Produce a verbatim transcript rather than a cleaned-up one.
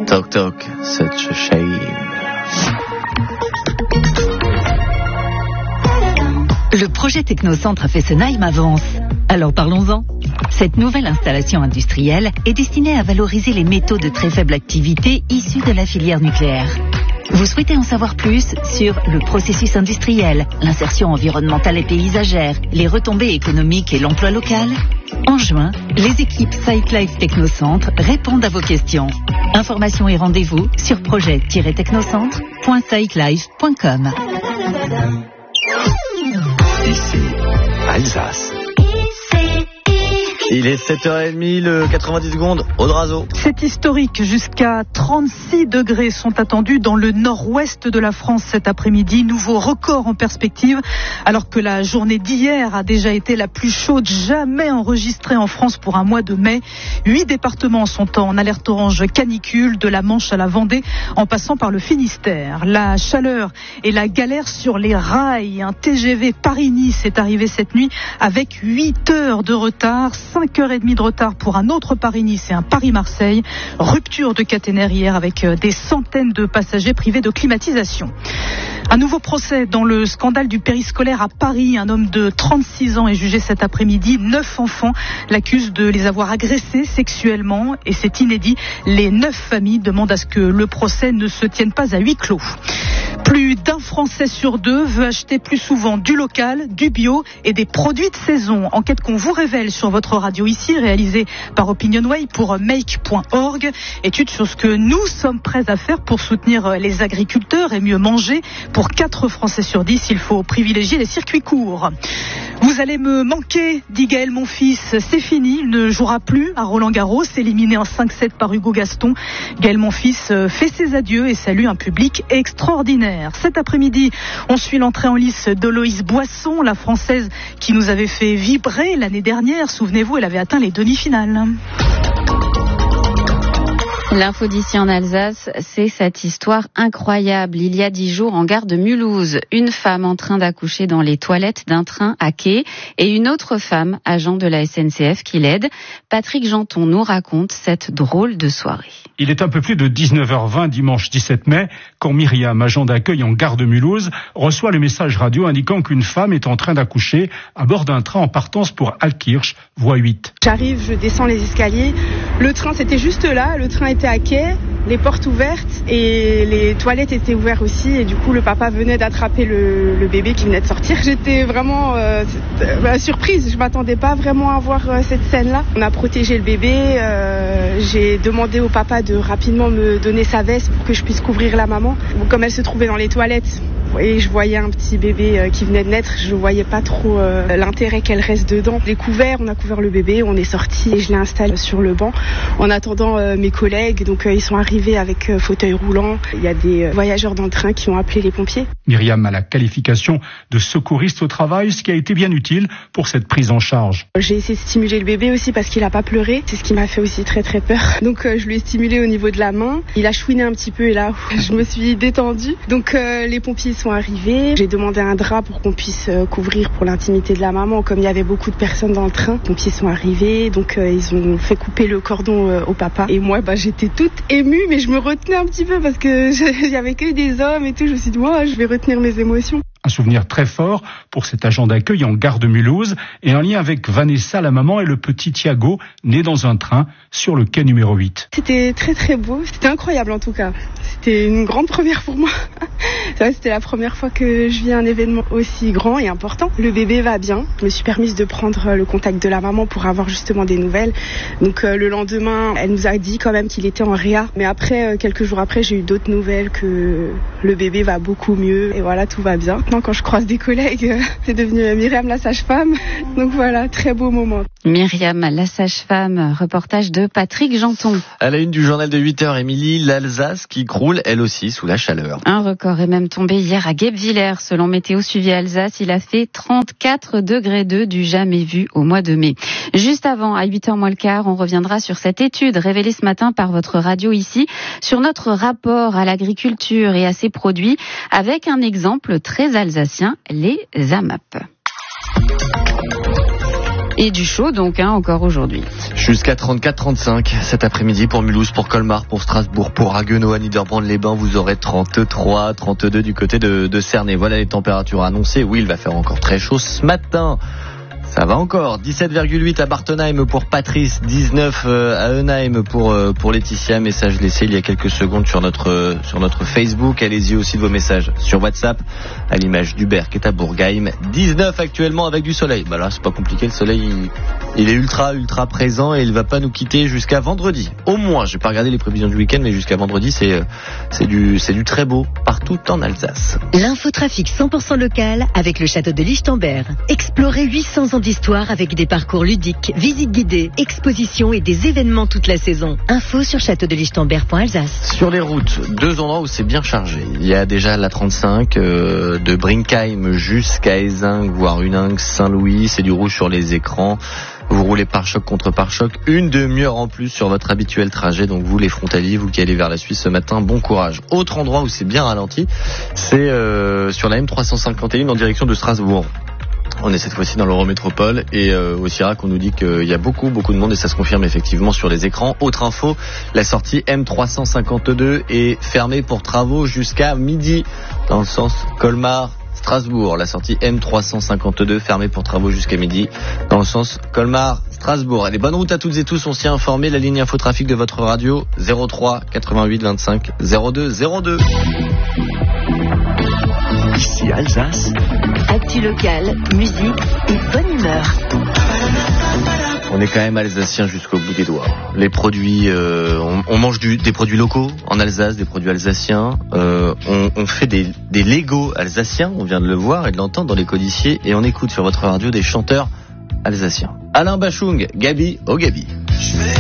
Toc toc, such a shame. Le projet Technocentre à Fessenheim avance. Alors parlons-en. Cette nouvelle installation industrielle est destinée à valoriser les métaux de très faible activité issus de la filière nucléaire. Vous souhaitez en savoir plus sur le processus industriel, l'insertion environnementale et paysagère, les retombées économiques et l'emploi local? En juin, les équipes SciClife Technocentre répondent à vos questions. Informations et rendez-vous sur projet tiret technocentre point sciclife point com. Ici, Alsace. Il est sept heures trente, le quatre-vingt-dix secondes, Audrazo. C'est historique, jusqu'à trente-six degrés sont attendus dans le nord-ouest de la France cet après-midi. Nouveau record en perspective, alors que la journée d'hier a déjà été la plus chaude jamais enregistrée en France pour un mois de mai. Huit départements sont en alerte orange canicule, de la Manche à la Vendée, en passant par le Finistère. La chaleur et la galère sur les rails. Un T G V Paris-Nice est arrivé cette nuit avec huit heures de retard, cinq heures trente de retard pour un autre Paris-Nice et un Paris-Marseille. Rupture de caténaire hier avec des centaines de passagers privés de climatisation. Un nouveau procès dans le scandale du périscolaire à Paris. Un homme de trente-six ans est jugé cet après-midi. Neuf enfants l'accusent de les avoir agressés sexuellement et c'est inédit. Les neuf familles demandent à ce que le procès ne se tienne pas à huis clos. Plus d'un Français sur deux veut acheter plus souvent du local, du bio et des produits de saison. Enquête qu'on vous révèle sur votre radio ici, réalisée par Opinionway pour make point org. Étude sur ce que nous sommes prêts à faire pour soutenir les agriculteurs et mieux manger. Pour quatre Français sur dix, il faut privilégier les circuits courts. Vous allez me manquer, dit Gaël Monfils. C'est fini, il ne jouera plus à Roland-Garros, éliminé en cinq sept par Hugo Gaston. Gaël Monfils fait ses adieux et salue un public extraordinaire. Cet après-midi, on suit l'entrée en lice d'Oloïse Boisson, la Française qui nous avait fait vibrer l'année dernière. Souvenez-vous, elle avait atteint les demi-finales. L'info d'ici en Alsace, c'est cette histoire incroyable. Il y a dix jours, en gare de Mulhouse, une femme en train d'accoucher dans les toilettes d'un train à quai et une autre femme, agent de la S N C F, qui l'aide. Patrick Janton nous raconte cette drôle de soirée. Il est un peu plus de dix-neuf heures vingt dimanche dix-sept mai quand Myriam, agent d'accueil en gare de Mulhouse, reçoit le message radio indiquant qu'une femme est en train d'accoucher à bord d'un train en partance pour Altkirch, voie huit. J'arrive, je descends les escaliers. Le train, c'était juste là. Le train était à quai, les portes ouvertes et les toilettes étaient ouvertes aussi. Et du coup, le papa venait d'attraper le, le bébé qui venait de sortir. J'étais vraiment euh, bah, surprise. Je m'attendais pas vraiment à voir euh, cette scène-là. On a protégé le bébé. Euh, j'ai demandé au papa de rapidement me donner sa veste pour que je puisse couvrir la maman. Comme elle se trouvait dans les toilettes, et je voyais un petit bébé euh, qui venait de naître, je voyais pas trop euh, l'intérêt qu'elle reste dedans. Je l'ai couvert, on a couvert le bébé, on est sorti et je l'ai installé sur le banc en attendant euh, mes collègues. Donc euh, ils sont arrivés avec euh, fauteuil roulant. Il y a des euh, voyageurs dans le train qui ont appelé les pompiers. Myriam a la qualification de secouriste au travail, ce qui a été bien utile pour cette prise en charge. J'ai essayé de stimuler le bébé aussi parce qu'il a pas pleuré. C'est ce qui m'a fait aussi très très peur. Donc euh, je lui ai stimulé au niveau de la main. Il a chouiné un petit peu et là je me suis détendue. Donc euh, les pompiers sont arrivés. J'ai demandé un drap pour qu'on puisse euh, couvrir pour l'intimité de la maman. Comme il y avait beaucoup de personnes dans le train, les pompiers sont arrivés. Donc euh, ils ont fait couper le cordon euh, au papa. Et moi bah, j'étais toute émue mais je me retenais un petit peu parce que il y avait que des hommes et tout. Je me suis dit moi je vais retenir mes émotions. Un souvenir très fort pour cet agent d'accueil en gare de Mulhouse et un lien avec Vanessa, la maman, et le petit Thiago, né dans un train sur le quai numéro huit. C'était très très beau, c'était incroyable en tout cas. C'était une grande première pour moi. C'est vrai, c'était la première fois que je vis un événement aussi grand et important. Le bébé va bien. Je me suis permise de prendre le contact de la maman pour avoir justement des nouvelles. Donc euh, le lendemain, elle nous a dit quand même qu'il était en réa. Mais après, euh, quelques jours après, j'ai eu d'autres nouvelles que le bébé va beaucoup mieux. Et voilà, tout va bien. Maintenant, quand je croise des collègues, euh, c'est devenu Myriam la sage-femme. Donc voilà, très beau moment. Myriam la sage-femme, reportage de Patrick Janton. À la une du journal de huit heures, Émilie, l'Alsace qui croule elle aussi sous la chaleur. Un record est même tombé hier à Guebwiller. Selon Météo Suivi Alsace, il a fait trente-quatre degrés deux du jamais vu au mois de mai. Juste avant, à huit heures moins le quart, on reviendra sur cette étude révélée ce matin par votre radio ici, sur notre rapport à l'agriculture et à ses produits, avec un exemple très alsacien, les A M A P. Et du chaud donc, hein, encore aujourd'hui. Jusqu'à trente-quatre trente-cinq cet après-midi pour Mulhouse, pour Colmar, pour Strasbourg, pour Haguenau, à Niederbrand-les-Bains. Vous aurez trente-trois trente-deux du côté de, de Cernay. Voilà les températures annoncées. Oui, il va faire encore très chaud ce matin. Ça va encore. dix-sept virgule huit à Bartenheim pour Patrice, dix-neuf à Eunheim pour pour Laetitia. Message laissé il y a quelques secondes sur notre sur notre Facebook. Allez-y aussi de vos messages sur WhatsApp à l'image d'Hubert qui est à Bourgheim. dix-neuf actuellement avec du soleil. Bah là, c'est pas compliqué. Le soleil, il, il est ultra ultra présent et il va pas nous quitter jusqu'à vendredi. Au moins, j'ai pas regardé les prévisions du week-end, mais jusqu'à vendredi, c'est c'est du c'est du très beau partout en Alsace. L'infotrafic cent pour cent local avec le château de Lichtenberg. Explorez huit cents ans d'histoire avec des parcours ludiques, visites guidées, expositions et des événements toute la saison. Info sur château de lichtenberg point alsace. Sur les routes, deux endroits où c'est bien chargé. Il y a déjà la trente-cinq euh, de Brinkheim jusqu'à Ézingue, voire Huningue, Saint-Louis. C'est du rouge sur les écrans. Vous roulez pare-choc contre pare-choc, une demi-heure en plus sur votre habituel trajet. Donc vous les frontaliers, vous qui allez vers la Suisse ce matin, bon courage. Autre endroit où c'est bien ralenti, c'est euh, sur la M trois cent cinquante et un en direction de Strasbourg. On est cette fois-ci dans l'Eurométropole et euh, au Sirac on nous dit qu'il y a beaucoup beaucoup de monde et ça se confirme effectivement sur les écrans. Autre info, la sortie M trois cent cinquante-deux est fermée pour travaux jusqu'à midi dans le sens Colmar Strasbourg. La sortie M trois cent cinquante-deux fermée pour travaux jusqu'à midi dans le sens Colmar Strasbourg. Allez, bonne route à toutes et tous, on s'y est informé. La ligne infotrafic de votre radio zéro trois quatre-vingt-huit vingt-cinq zéro deux zéro deux. Ici Alsace. Actu locale, musique et bonne humeur. On est quand même alsacien jusqu'au bout des doigts. Les produits, euh, on, on mange du, des produits locaux en Alsace, des produits alsaciens. Euh, on, on fait des, des Legos alsaciens, on vient de le voir et de l'entendre dans les codiciers. Et on écoute sur votre radio des chanteurs alsaciens. Alain Bachung, Gabi, oh Gabi.